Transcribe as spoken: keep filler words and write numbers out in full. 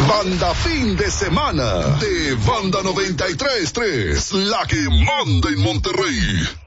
Banda fin de semana de Banda noventa y tres punto tres, la que manda en Monterrey.